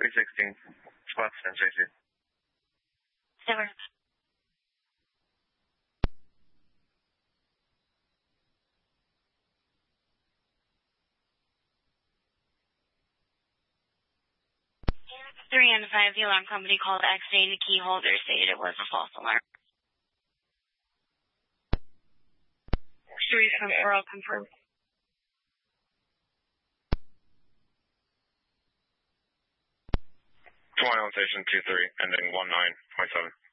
316. Spots NJC. Never. 3 and 5, the alarm company called X-ray. The key holder stated it was a false alarm. 3 from 4, I'll confirm. On station 23, ending 19.7.